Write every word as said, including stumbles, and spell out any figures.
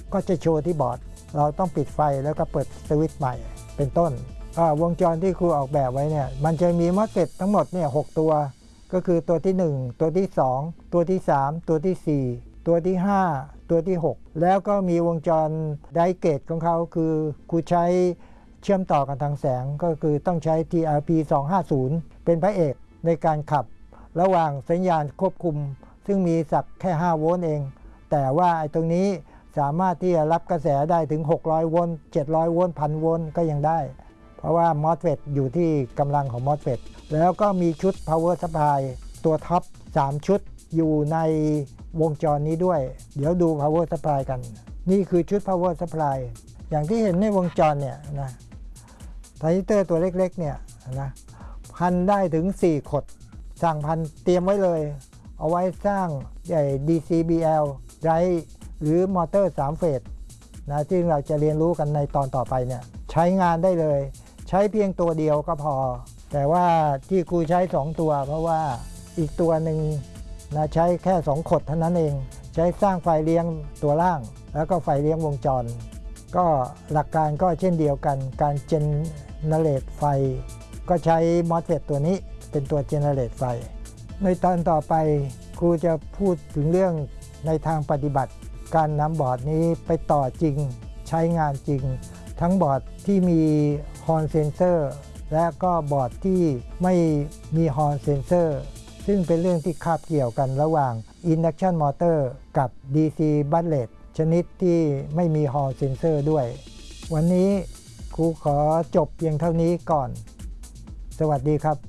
ก็จะโชว์ที่บอร์ดเราต้องปิดไฟแล้วก็เปิดสวิตช์ใหม่เป็นต้นวงจรที่ครูออกแบบไว้เนี่ยมันจะมีมอสเฟตทั้งหมดเนี่ยหกตัวก็คือตัวที่หนึ่งตัวที่สองตัวที่สามตัวที่สี่ตัวที่ห้าตัวที่หกแล้วก็มีวงจรไดเกตของเขาคือครูใช้เชื่อมต่อกันทางแสงก็คือต้องใช้ ที อาร์ พี สองห้าศูนย์เป็นพระเอกในการขับระหว่างสัญญาณควบคุมซึ่งมีสักแค่ห้าโวลต์เองแต่ว่าไอ้ตรงนี้สามารถที่จะรับกระแสได้ถึงหกร้อยโวลต์เจ็ดร้อยโวลต์ หนึ่งพัน โวลต์ก็ยังได้เพราะว่า มอสเฟต อยู่ที่กำลังของ มอสเฟต แล้วก็มีชุด Power Supply ตัวท็อปสามชุดอยู่ในวงจรนี้ด้วยเดี๋ยวดู Power Supply กันนี่คือชุด Power Supply อย่างที่เห็นในวงจรเนี่ยนะไทรานซิสเตอร์ตัวเล็กๆเนี่ยนะพันได้ถึงสี่ขดสั่งพันเตรียมไว้เลยเอาไว้สร้างใหญ่ ดี ซี บี แอล ไดรฟ์หรือมอเตอร์สามเฟสนะที่เราจะเรียนรู้กันในตอนต่อไปเนี่ยใช้งานได้เลยใช้เพียงตัวเดียวก็พอแต่ว่าที่ครูใช้สองตัวเพราะว่าอีกตัวหนึ่งนะใช้แค่สองขดเท่านั้นเองใช้สร้างไฟเลี้ยงตัวล่างแล้วก็ไฟเลี้ยงวงจรก็หลักการก็เช่นเดียวกันการเจนเนเรตไฟก็ใช้ มอสเฟต ตัวนี้เป็นตัวเจเนเรตไฟในตอนต่อไปครูจะพูดถึงเรื่องในทางปฏิบัติการนำบอร์ดนี้ไปต่อจริงใช้งานจริงทั้งบอร์ดที่มีฮอร์นเซนเซอร์และก็บอร์ดที่ไม่มีฮอร์นเซนเซอร์ซึ่งเป็นเรื่องที่คาบเกี่ยวกันระหว่าง Induction Motor กับ ดี ซี Butlet ชนิดที่ไม่มีฮอร์นเซนเซอร์ด้วยวันนี้ครูขอจบเพียงเท่านี้ก่อนสวัสดีครับ